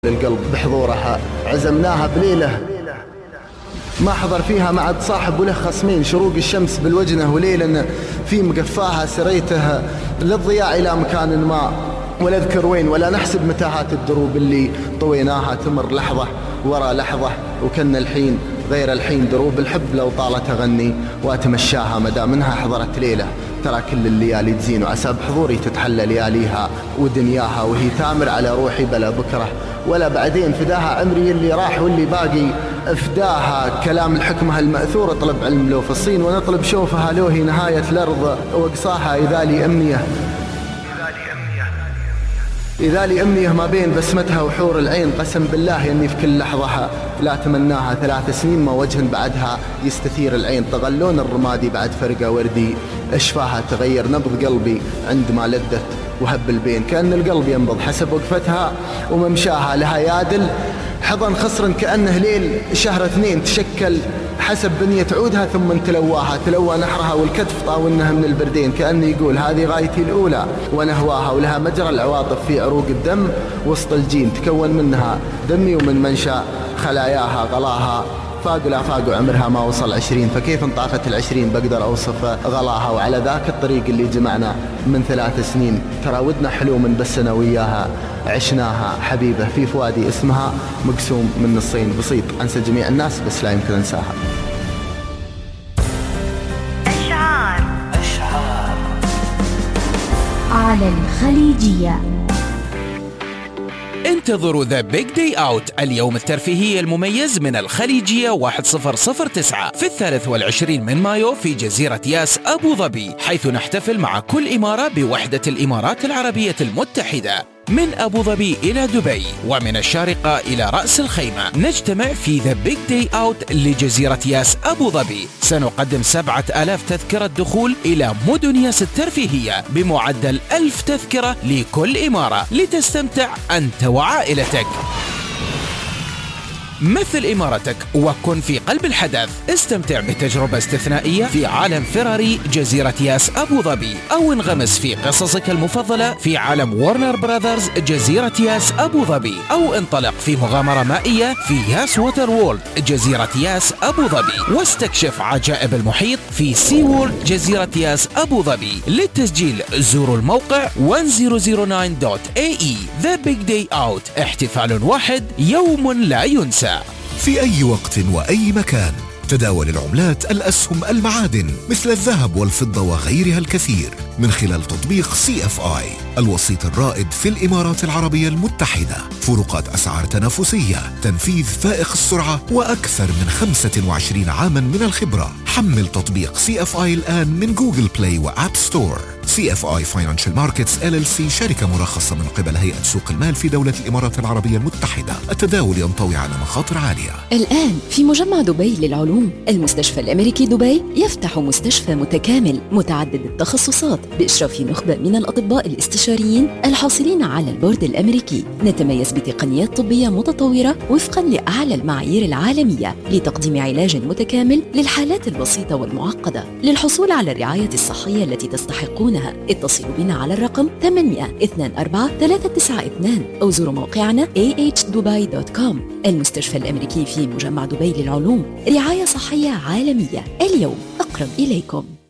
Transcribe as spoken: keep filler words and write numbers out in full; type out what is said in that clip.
للقلب بحضورها. عزمناها بليلة ما حضر فيها معد صاحب وله خصمين، شروق الشمس بالوجنة وليلا في مقفاها سريته للضياء إلى مكان ما، ولا أذكر وين ولا نحسب متاهات الدروب اللي طويناها، تمر لحظة ورا لحظة وكان الحين غير الحين. دروب الحب لو طالت أغني وأتمشاها مدى منها حضرت ليلة، ترى كل الليالي تزين وعسى بحضوري تتحلى لياليها ودنياها، وهي تامر على روحي بلا بكرة ولا بعدين، فداها عمري اللي راح واللي باقي افداها. كلام الحكمة المأثور طلب علم لو في الصين، ونطلب شوفها لو هي نهاية الأرض وقصاها. إذا لي أمنية إذا لي أمنية ما بين بسمتها وحور العين، قسم بالله أني في كل لحظة لا تمناها. ثلاث سنين ما وجه بعدها يستثير العين، طغلون الرمادي بعد فرقة وردي أشفاها. تغير نبض قلبي عندما لذت وهب البين، كأن القلب ينبض حسب وقفتها وممشاها. لها يادل حضن خصر كأنه ليل شهر اثنين، تشكل حسب بنية عودها ثم تلواها. تلوى نحرها والكتف طاولنها من البردين، كأنه يقول هذه غايتي الأولى ونهواها. ولها مجرى العواطف في عروق الدم وسط الجين، تكون منها دمي ومن منشأ خلاياها غلاها. فاق لا فاق عمرها ما وصل عشرين، فكيف انطافت العشرين بقدر أوصف غلاها. وعلى ذاك الطريق اللي جمعنا من ثلاث سنين، ترى ودنا حلو من بس أنا وياها عشناها. حبيبة في فؤادي اسمها مقسوم من نصين، بسيط أنسى جميع الناس بس لا يمكن أنساها. أشعار أشعار على الخليجية. انتظروا ذا بيج داي اوت، اليوم الترفيهي المميز من الخليجية واحد صفر صفر تسعة في الثالث والعشرين من مايو في جزيرة ياس أبو ظبي، حيث نحتفل مع كل إمارة بوحدة الإمارات العربية المتحدة. من أبو ظبي إلى دبي ومن الشارقة إلى رأس الخيمة نجتمع في ذا بيج داي أوت لجزيرة ياس أبو ظبي. سنقدم سبعة آلاف تذكرة دخول إلى مدن ياس الترفيهية بمعدل ألف تذكرة لكل إمارة لتستمتع أنت وعائلتك. مثل إمارتك وكن في قلب الحدث، استمتع بتجربة استثنائية في عالم فيراري جزيرة ياس أبو ظبي، أو انغمس في قصصك المفضلة في عالم وارنر براذرز جزيرة ياس أبو ظبي، أو انطلق في مغامرة مائية في ياس ووتر وورلد جزيرة ياس أبو ظبي، واستكشف عجائب المحيط في سي وورلد جزيرة ياس أبو ظبي. للتسجيل زوروا الموقع ألف وتسعة دوت إيه إي. The Big Day Out، احتفال واحد يوم لا ينسى. في أي وقت وأي مكان تداول العملات، الأسهم، المعادن مثل الذهب والفضة وغيرها الكثير من خلال تطبيق سي إف آي، الوسيط الرائد في الإمارات العربية المتحدة. فروقات أسعار تنافسية، تنفيذ فائق السرعة، وأكثر من خمسة وعشرين عاما من الخبرة. حمل تطبيق سي إف آي الآن من جوجل بلاي وآب ستور. سي إف آي Financial Markets إل إل سي شركة مرخصة من قبل هيئة سوق المال في دولة الإمارات العربية المتحدة. التداول ينطوي على مخاطر عالية. الآن في مجمع دبي للعلوم، المستشفى الأمريكي دبي يفتح مستشفى متكامل متعدد التخصصات بإشراف نخبة من الأطباء الاستشاريين الحاصلين على البورد الأمريكي. نتميز بتقنيات طبية متطورة وفقا لأعلى المعايير العالمية لتقديم علاج متكامل للحالات البسيطة والمعقدة. للحصول على الرعاية الصحية التي تستحقونها اتصلوا بنا على الرقم ثمانية اثنين أربعة ثلاثة تسعة اثنين أو زوروا موقعنا إيه إتش دبي دوت كوم. المستشفى الأمريكي في مجمع دبي للعلوم، رعاية صحية عالمية اليوم أقرب إليكم.